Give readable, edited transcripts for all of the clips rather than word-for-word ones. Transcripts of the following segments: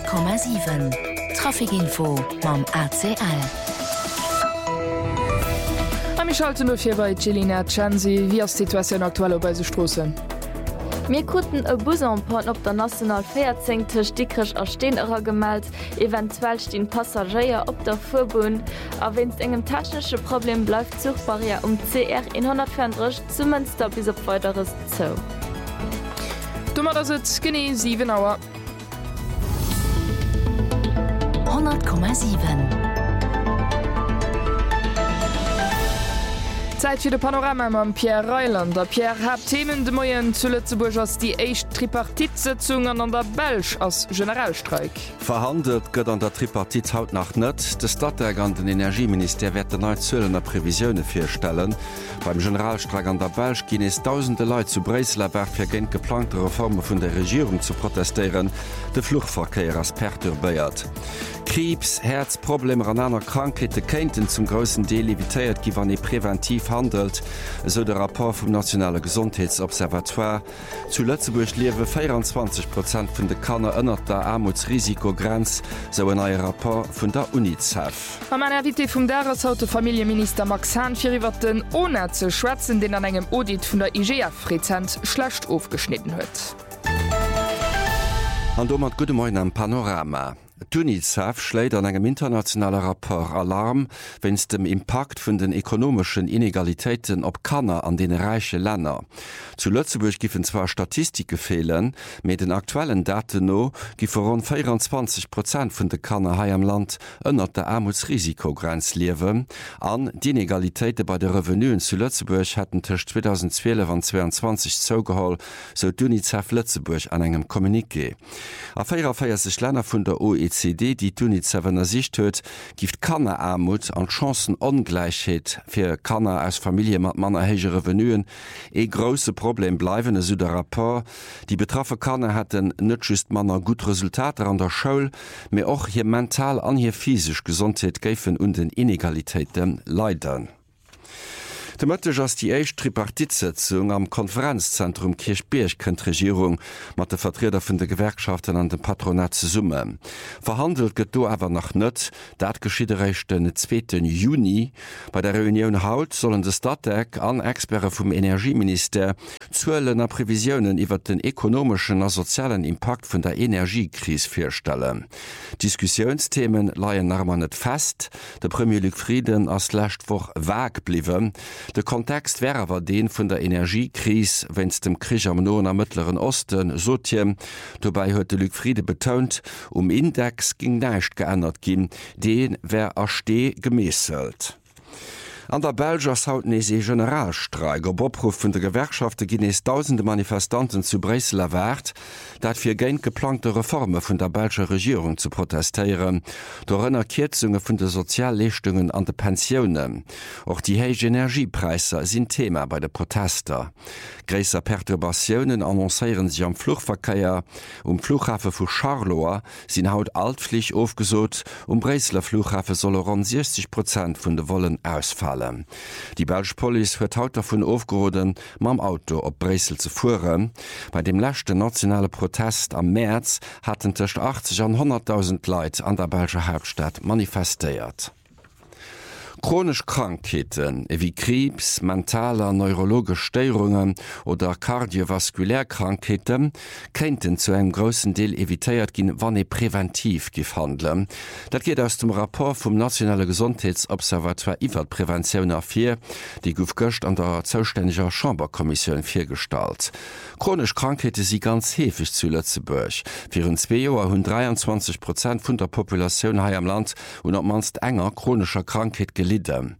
100,7 Trafikinfo mam ACL. Am schalten no fir bei Gelina Chansi wie as Situationun aktuell op beise Strossen. Mir kuten e Busenport op der National 14 Dikrech ersteener gemeldt, eventuell stehen Passagier op der Furbun, a wenns engem technische Problem bleif Zugbarrier CR 134 zu Münster bis op weiteres Zoo. Dummer da sitzt genie 7 Auer. 100,7 Zeit für de Panorama am Pierre Reiland. Der Pierre hat Themen de Moien zu Lützeburg als die echt Tripartitsitzungen an der Belsch als Generalstreik. Verhandelt gëtt an der Tripartit haut nach net. De Stadtwerk an den Energieminister wird den neuzölener Prävisionen firstellen. Beim Generalstreik an der Belsch gin es tausende Leute zu Breslerberg fir gent geplante Reformen vun der Regierung zu protestieren. De Fluchtverkehr as perturbéiert. Krebs, Herzprobleme an einer Krankheiten könnten zum großen Teil evitiert, wenn präventiv handelt, so der Rapport vom Nationalen Gesundheitsobservatoire. Zu Lützeburg leben 24% von den Kanner unter der Armutsrisikogrenze, so ein neuer Rapport von der UNICEF. Am Invité vom Dares hat der Familienminister Max Hahn für über den ohne zu schwätzen, den an einem Audit von der IGF rezent schlecht aufgeschnitten hat. Und damit guten Morgen am Panorama. UNICEF schlägt an engem internationaler Rapport Alarm, wenn es dem Impact von den ökonomischen Inegalitäten op Kanner an den reichen Ländern. Zu Lützeburg giffen zwar Statistiken fehlen, mit den aktuellen Daten no giffen rund 24% von den Kanner hier im Land unter der Armutsrisikogrenze leben. An die Inegalitäten bei den Revenuen zu Lützeburg hätten zwischen 2012 und 2022 zugeholt, so UNICEF Lützeburg an engem Kommuniqué. A 44 Länder von der OECD, die UNICEF an der Sicht huet, gift Kannerarmut an Chancenongleichheit fir Kanner aus Familie mat mannerhege Revenuen e grosse Problem bleiwen so der Rapport. Die betraffe Kanner hätten net just manner gut Resultate an der Schoul, mir och hier mental an hier physisch Gesundheit géfen und den Inegalitäten leiden. Thematisch ass die eicht Tripartitsitzung am Konferenzzentrum Kirchberg kënnt Regierung mat de Vertreter vun de Gewerkschaften an dem Patronat ze summe. Verhandelt gëtt do awer nach nett, dat geschiederecht den 2. Juni. Bei der Reunion haut sollen de Stadtwerk an Experte vum Energieminister zueller Prävisionen iwwer den ekonomischen a sozialen Impact vun der Energiekrise firstellen. Diskussionsthemen laien narmer net fest, de Premier Luc Frieden ass lächtwoch vag bliwen. Der Kontext wäre aber den von der Energiekrise, wenn es dem Krieg am Nahen am Mittleren Osten sotiem. Dabei hat Luc Friede betont, Index ging nicht geändert gehen, den wär erste gemäßelt. An der Belgier hautnese Generalstreik op Opruf vun der Gewerkschaften gin es tausende Manifestanten zu Bresel erwart, dat fir géint geplante Reforme vun der Belgischer Regierung zu protestieren, dorënner Kürzungen vun de Sozialleistungen an de Pensionen. Auch die heige Energiepreise sind Thema bei de Protester. Gräser Perturbationen annoncéieren sie am Fluchtverkehr. Flughafen vu Charleroi sind haut altpflich aufgesot, Bresler Flughafen soll rund 60% vun de Wollen ausfallen. Die Belgische Polizei huet haut davon aufgeroden, mam Auto op Bresel zu fuhren. Bei dem letzten nationale Protest am März hatten zwischen 80 und 100.000 Leute an der Belgischer Hauptstadt manifestiert. Chronisch Krankheiten wie Krebs, mentaler, neurologische Störungen oder kardiovaskulärkrankheiten könnten zu einem großen Teil evitiert gehen, wenn präventiv gehandelt. Das geht aus dem Rapport vom Nationalen Gesundheitsobservatoire über Prävention A4, die gestern an der zuständigen Chamberkommission vorgestellt. Chronisch Krankheiten sind ganz häufig zu Lützeburg. Für 2 Jahre haben 23% von der Population hier im Land und ob manst enger chronischer Krankheit gelitten.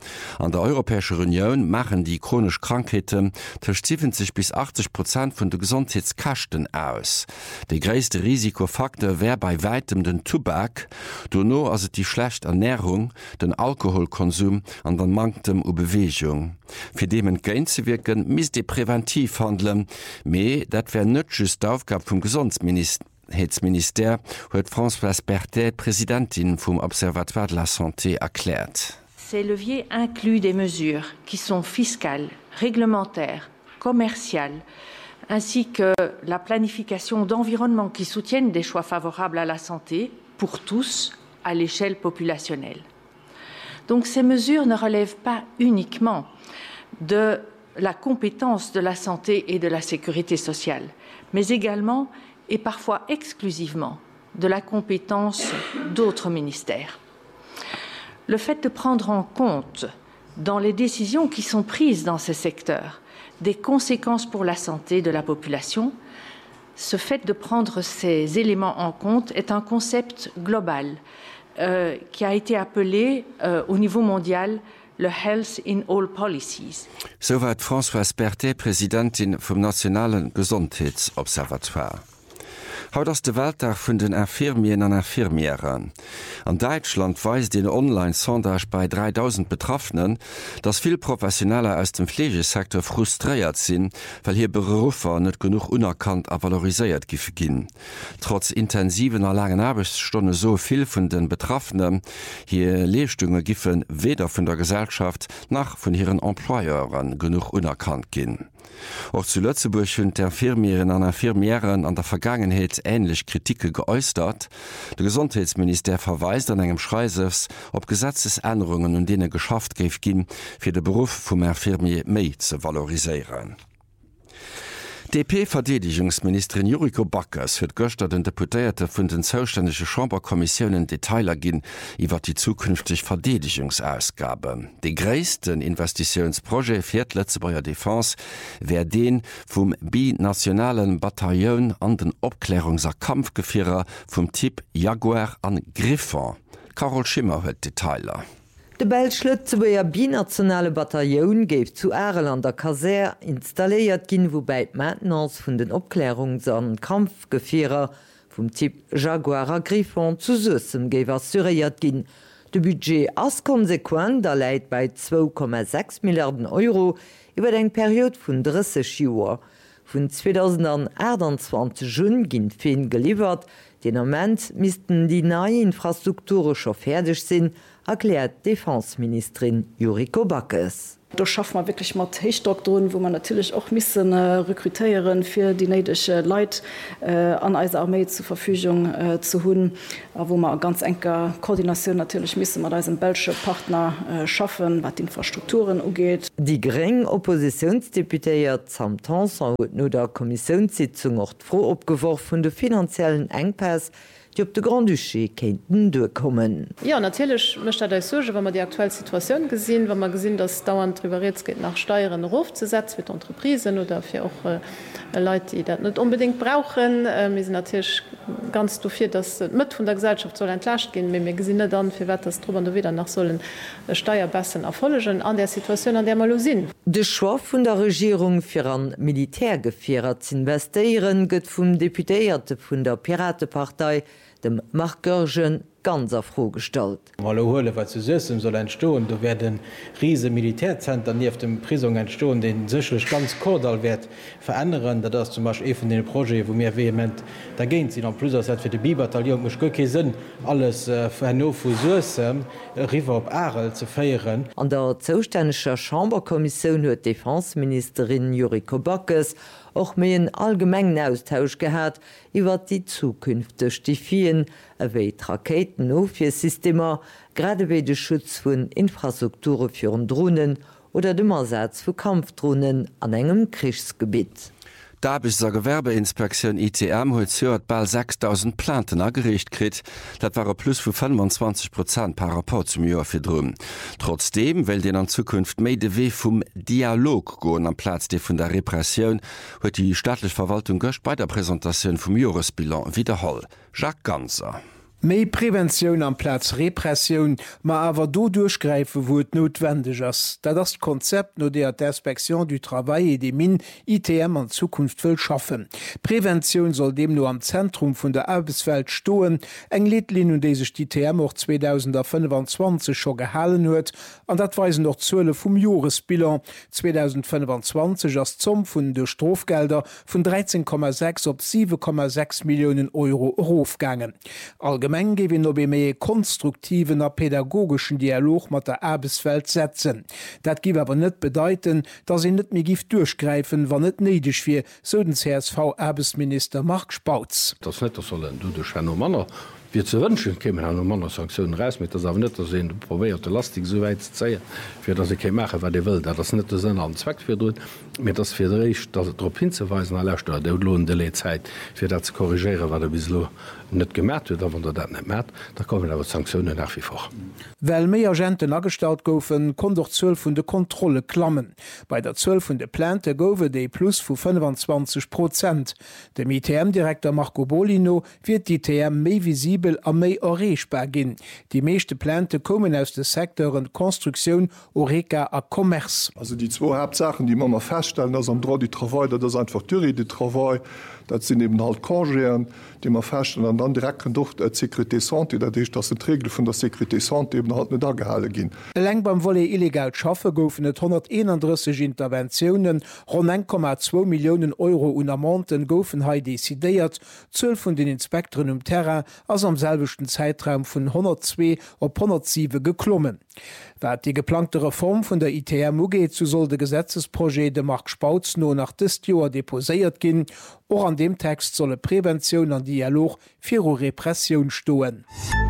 An der Europäischen Union machen die chronisch Krankheiten zwischen 70 bis 80% von den Gesundheitskosten aus. Der größte Risikofaktor wäre bei weitem den Tabak, danach also die schlechte Ernährung, den Alkoholkonsum und den Mangel an Bewegung. Für dem entgegenzuwirken, müssen die präventiv handeln, aber das wäre nicht just die Aufgabe vom Gesundheitsminister, hat Françoise Berthet, Präsidentin vom Observatoire de la Santé, erklärt. Ces leviers incluent des mesures qui sont fiscales, réglementaires, commerciales, ainsi que la planification d'environnements qui soutiennent des choix favorables à la santé pour tous à l'échelle populationnelle. Donc ces mesures ne relèvent pas uniquement de la compétence de la santé et de la sécurité sociale, mais également et parfois exclusivement de la compétence d'autres ministères. Le fait de prendre en compte dans les décisions qui sont prises dans ces secteurs des conséquences pour la santé de la population, ce fait de prendre ces éléments en compte est un concept global qui a été appelé au niveau mondial le Health in All Policies. Soweit Françoise Berthet, Präsidentin vom Nationalen Gesundheitsobservatoire. Haut ass de Welttag vun den Infirmien an Infirmieren. An Deutschland weist den Online-Sondage bei 3000 Betroffenen, dass viel Professionelle aus dem Pflegesektor frustréiert sinn, weil hier Berufer net genug unerkannt a valoriséiert gife ginn. Trotz intensiven a langen Arbeitsstunde so viel vun den Betroffenen, hier Lehrstünge giffen weder vun der Gesellschaft nach vun ihren Employeuren genug unerkannt ginn. Auch zu Lützeburg hun der Infirmieren an Infirmieren an der Vergangenheit ähnlich Kritike geäußert. Der Gesundheitsminister verweist an engem Schreisefs, ob Gesetzesänderungen und denen geschafft gef gin, für den Beruf vom Infirmier méi zu valorisieren. DP-Verdedigungsministerin Yuriko Backes huet gëster den Deputéierte vun den zouständesche Chamberkommissionen Detailer ginn iwwer die zukünftig Verdedigungsausgabe. De gréissten Investitionsproje fir Letzebauer Defense wär den vum binationalen Bataillon an den Obklärungser Kampfgefierer vum Typ Jaguar an Griffon. Carol Schimmer huet Detailer. De Belschlötzebuer binationale Bataillon géif zu Ärel an der Kaser installéiert ginn, wobei d Maintenance vun den Obklärungs an Kampfgefierer vum Typ Jaguar Griffon zu Sussem géif assuréiert ginn. De Budget ass konsequent der läit bei 2,6 Milliarden Euro iwwer eng Period vun 30 Joer. Vun 2028 Jun ginn Feen geliefert, den Moment misisten die neue Infrastrukture scho fertig sinn, erklärt Defenseministerin Yuriko Backes. Da schaffen wir wirklich mal Techdoktoren, wo man natürlich auch müssen rekrutieren für die nötige Leute an unserer Armee zur Verfügung zu haben, wo man ganz enge Koordination natürlich müssen mit unseren belgischen Partner schaffen, was die Infrastrukturen angeht. Die geringe Oppositionsdeputée Sam Tanson hat nur der Kommissionssitzung auch froh abgeworfen von den finanziellen Engpässen, die op de Grand Duché kenten durchkommen. Ja, natürlich möchte ich sagen, wenn man die aktuelle Situation gesehen, wenn man gesehen, dass dauernd darüber jetzt geht, nach Steuern aufzusetzen mit Entreprisen oder für auch Leute, die das nicht unbedingt brauchen. Wir sind natürlich ganz dafür, dass mit von der Gesellschaft soll entlastet gehen, wenn wir gesehen dann für das darüber wieder nach sollen Steuerbessen erfolgen an der Situation, an der wir sind. Der Schwach von der Regierung für an Militärgefährer zu investieren, geht vom Deputierten von der Piratenpartei, dem Markörgen ganz frohgestalt. Malhole wat zu Süssen soll entstohlen, da werden riese Militärzenter nie auf dem Prisung entstohlen, den sicherlich ganz Kordal wird verändern, da das zum Beispiel von den Projekt, wo mir vehement da gehen sie noch plus für die Bibataillon Sinn alles für Süssen River op Arel zu feieren. An der zuständiger Chamberkommission huet Defenseministerin Yuriko Backes auch méi en allgemengen Austausch gehabt iwwer die zukünftig Stifien, ewéi Raketen Offiessystemer, gradewéi de Schutz vun Infrastrukture für Drohnen oder dem Ersatz vu Kampfdrohnen an engem Kriegsgebiet. Da bis der Gewerbeinspektion ITM huet zuert bald 6000 Planten agericht krit, dat war plus vu 25% par rapport zum Joer fir drum. Trotzdem well den an Zukunft méi de weh vum Dialog goen am Platz de vun der Repression, huet die staatliche Verwaltung gocht bei der Präsentation vum Jurisbilan wiederholl. Jacques Ganser. Mei Prävention am Platz Repression, ma awer do durchgreife wo et notwendig ass. Da das Konzept no der d'Inspektion du Travail et des Mines ITM an Zukunft will schaffen. Prävention soll dem nur am Zentrum vun der Arbeitswelt stoen, eng Liedlin und déi die ITM auch 2025 schon gehalen huet, an dat weisen noch 12 vum Jurisbilan 2025 as Zomm vun de Strafgelder vun 13,6 op 7,6 Millionen Euro aufgangen. Allgemein allgemeng gewinn op méi konstruktiven a pädagogischen Dialog mat der Erbeswelt setzen. Dat giwe aber net bedeuten, dat se net mé gift durchgreifen, wann net neidech fir so den CSV Erbesminister Mark Spauz. Das net sollen du duch Manner. Wir zu wünschen kämen an Mann Sanktionen reis mit das net se probiert lastig soweit zeier fir dat se mache wat de will, dat das net sinn an Zweck fir mir das fir rich dat trop hinzuweisen erlächte der lohn de Lezeit fir dat ze korrigere wat der bislo net gemerk huet, wann der dat net mat, da kommen awer Sanktionen nach wie vor. Well méi Agenten astalt goufen kon doch 12 vun de Kontrolle klammen. Bei der 12 vun de Plante goufe déi plus vu 25%. Dem ITM-Direktor Marco Bolino wird die ITM méi visibel a méi orechbar ginn. Die meeschte Plante kommen aus de Sektoren Konstruktion, Oreka a Commerz. Also die zwei Hauptsachen, die man feststellen, dass am Droit die Travail, das einfach Theorie die Travail, dat sind eben halt Kongéieren, die man feststellen, an dann direkt durch der Sécurité Santé, dat ist das Regel von der Sécurité Santé eben halt nicht angehalen gin. Leng beim Wolle illegal schaffe goufen et 131 Interventionen, rund 1,2 Millionen Euro Unamonten goufen ha desideiert, 12 von den Inspektoren Terra as am selbechten Zeitraum vun 102 op 107 geklommen. Wat die geplante Reform vun der ITM geht, so soll de Gesetzesprojekt de Mark Spauz no nach dis Joer deposéiert ginn, or an dem Text solle Prävention an Dialog fir Repression stoen.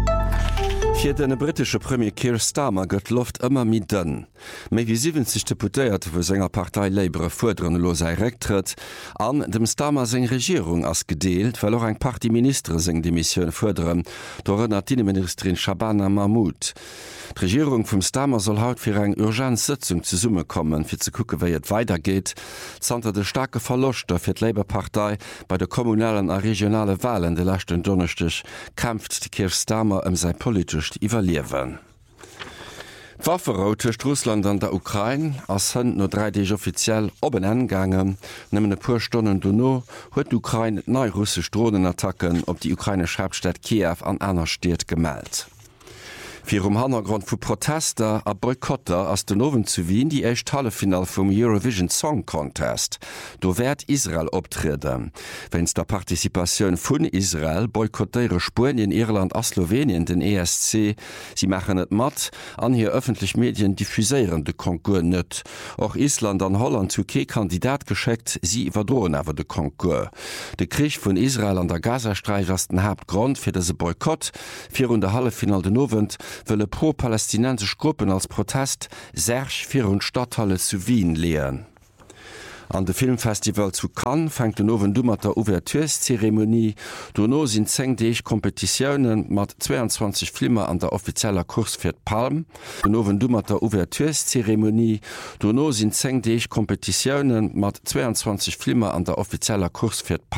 Fir den britische Premier Keir Starmer gëtt Luft ëmmer mi dënn. Méi wie 70 Deputéiert wo senger Partei Labour fuerdrennelo sei rektritt, an dem Starmer seg Regierung ass gedeelt, well auch eng Partyminister seng de Missionioun fuerderen, dorënnert Innenministerin Shabana Mahmoud. Die Regierung vum Starmer soll haut fir eng Urgenzsitzung ze Summe kommen, fir ze kucke, wéi et weitergeht, zanter de starke Verlochter fir d Labour-Partei bei de kommunalen a regionale Wahlen de lachten Donnerstech kämpft die Keir Starmer sei politisch evaluieren. Waffero zwischen Russland an der Ukraine ass hënd no 3D offiziell oben engangen, nëmmen e puer Stonnen duno huet d'Ukraine nei russsisch Drohnenattacken op die ukrainesch Hauptstadt Kiew an einer Stadt gemeldt. Fir Hannergrund vu Protester a Boykotter ass den Nowen zu Wien die echt Hallefinal vum Eurovision Song Contest. Do werd Israel optreden. Wenns der Partizipatioun vun Israel boykottéiere Spurien, Irland a Slowenien den ESC, sie machen et mat, an hier öffentlich Medien diffuséieren de Konkurs nett. Och Island an Holland zu Kandidat gescheckt, sie iwwerdroen awer de Konkurs. De Krich vun Israel an der Gazastreich ass den Hauptgrund fir dese Boykott, fir der Hallefinal den Nowen, wëlle pro-palästinensisch Gruppen als Protest Serch fir hun Stadthalle zu Wien lehen. An de Filmfestival zu Cannes fängt den Nowen dummer der Ouverturezeremonie. Dono sind 10 Kompetitiounen mat 22 Filme an der offizieller Kurs fir Palm. Den Nowen dummer der Ouverturezeremonie. Dono sind 10 Kompetitiounen mat 22 Filme an der offizieller Kurs fir